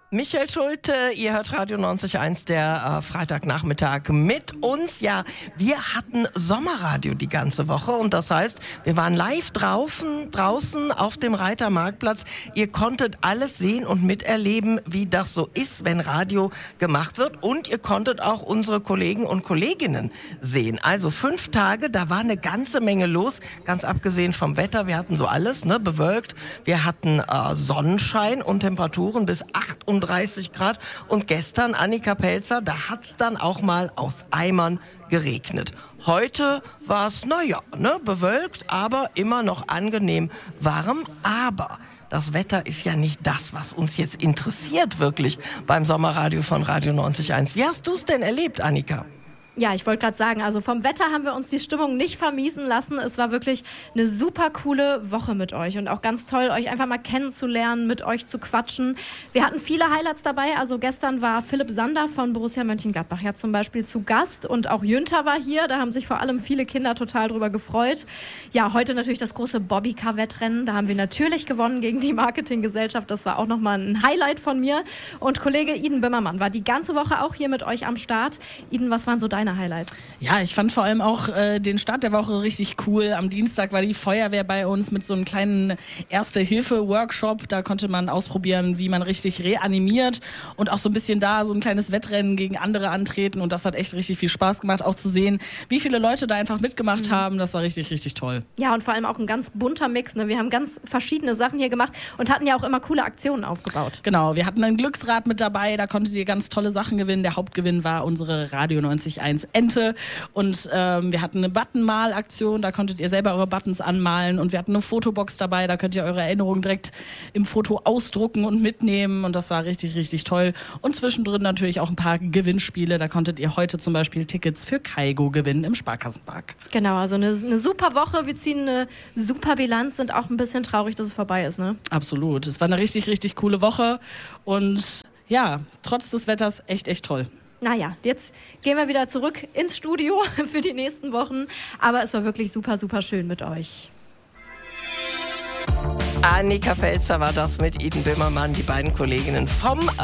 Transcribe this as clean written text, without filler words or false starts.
Michael Schulte, ihr hört Radio 90.1, der Freitagnachmittag mit uns. Ja, wir hatten Sommerradio die ganze Woche und das heißt, wir waren live draußen auf dem Reitermarktplatz. Ihr konntet alles sehen und miterleben, wie das so ist, wenn Radio gemacht wird, und ihr konntet auch unsere Kollegen und Kolleginnen sehen. Also 5 Tage, da war eine ganze Menge los, ganz abgesehen vom Wetter. Wir hatten so alles, bewölkt. Wir hatten Sonnenschein und Temperaturen bis 38 Grad. Und gestern, Annika Pelzer, da hat's dann auch mal aus Eimern geregnet. Heute war es, bewölkt, aber immer noch angenehm warm. Aber das Wetter ist ja nicht das, was uns jetzt interessiert wirklich beim Sommerradio von Radio 90.1. Wie hast du es denn erlebt, Annika? Ja, ich wollte gerade sagen, also vom Wetter haben wir uns die Stimmung nicht vermiesen lassen. Es war wirklich eine super coole Woche mit euch und auch ganz toll, euch einfach mal kennenzulernen, mit euch zu quatschen. Wir hatten viele Highlights dabei. Also gestern war Philipp Sander von Borussia Mönchengladbach ja zum Beispiel zu Gast und auch Jünter war hier. Da haben sich vor allem viele Kinder total drüber gefreut. Ja, heute natürlich das große Bobbycar-Wettrennen. Da haben wir natürlich gewonnen gegen die Marketinggesellschaft. Das war auch nochmal ein Highlight von mir. Und Kollege Iden Böhmermann war die ganze Woche auch hier mit euch am Start. Iden, was waren so deine Highlights? Ja, ich fand vor allem auch den Start der Woche richtig cool. Am Dienstag war die Feuerwehr bei uns mit so einem kleinen Erste-Hilfe-Workshop. Da konnte man ausprobieren, wie man richtig reanimiert und auch so ein bisschen da so ein kleines Wettrennen gegen andere antreten. Und das hat echt richtig viel Spaß gemacht, auch zu sehen, wie viele Leute da einfach mitgemacht haben. Das war richtig, richtig toll. Ja, und vor allem auch ein ganz bunter Mix. Wir haben ganz verschiedene Sachen hier gemacht und hatten ja auch immer coole Aktionen aufgebaut. Genau, wir hatten ein Glücksrad mit dabei. Da konntet ihr ganz tolle Sachen gewinnen. Der Hauptgewinn war unsere Radio 90.1 Ente, und wir hatten eine Buttonmal-Aktion, da konntet ihr selber eure Buttons anmalen, und wir hatten eine Fotobox dabei, da könnt ihr eure Erinnerungen direkt im Foto ausdrucken und mitnehmen, und das war richtig, richtig toll. Und zwischendrin natürlich auch ein paar Gewinnspiele, da konntet ihr heute zum Beispiel Tickets für Kaigo gewinnen im Sparkassenpark. Genau, also eine super Woche, wir ziehen eine super Bilanz, sind auch ein bisschen traurig, dass es vorbei ist, ne? Absolut, es war eine richtig, richtig coole Woche und ja, trotz des Wetters echt, echt toll. Naja, jetzt gehen wir wieder zurück ins Studio für die nächsten Wochen. Aber es war wirklich super, super schön mit euch. Annika Pelzer war das mit Iden Böhmermann, die beiden Kolleginnen vom